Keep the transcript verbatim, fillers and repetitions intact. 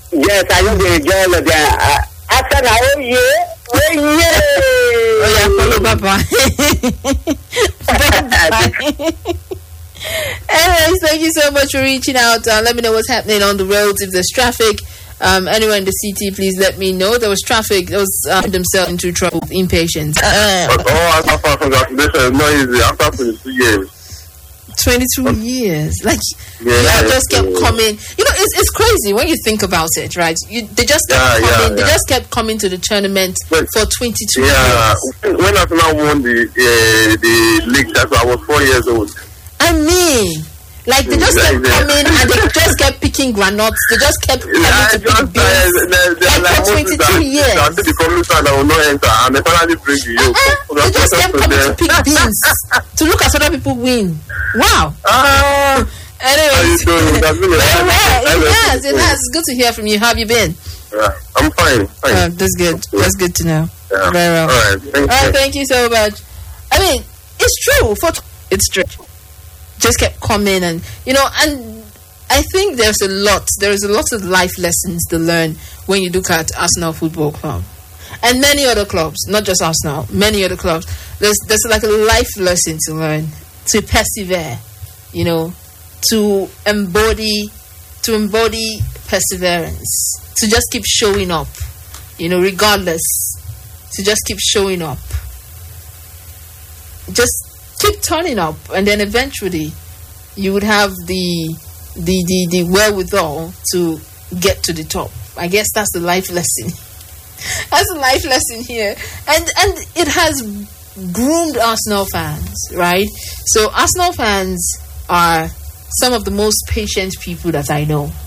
Yes, I know the enjoy the uh, after now, oh yeah, oh yeah. Oh yeah, follow Papa. Anyways, thank you so much for reaching out. Uh, let me know what's happening on the roads. If there's traffic, um, anywhere in the city, please let me know. There was traffic. There was uh, themselves into trouble, impatience. Uh, oh, after congratulations, it's not easy. After twenty-two years. twenty-two years, like yeah, you just kept yeah. coming. You know, it's it's crazy when you think about it, right? You, they just kept yeah, coming. Yeah, they yeah. just kept coming to the tournament when, for twenty-two yeah, years. When Arsenal won the uh, the league, that's why I was four years old. I mean, like they just kept coming and they just kept picking granuts. They just kept coming yeah, to pick beans. Like, like for twenty-two years. I think the promise that I will not enter, and they finally bring you. Uh-uh. They just kept coming to pick beans to look at other people win. Wow. Ah. Anyways, it has. It has. It's good to hear from you. How have you been? Yeah, I'm fine. fine. Uh, that's good. That's good to know. Yeah. Very well. All right. Thank All right. you. Thank you so much. I mean, it's true. For t- it's true. Just kept coming, and you know, and I think there's a lot. There is a lot of life lessons to learn when you look at Arsenal Football Club and many other clubs, not just Arsenal. Many other clubs. There's there's like a life lesson to learn, to persevere. You know, to embody, to embody perseverance. To just keep showing up. You know, regardless. To just keep showing up. Just keep turning up, and then eventually you would have the the the, the wherewithal to get to the top. I guess that's the life lesson. That's the life lesson here, and and it has groomed Arsenal fans, right? So Arsenal fans are some of the most patient people that I know.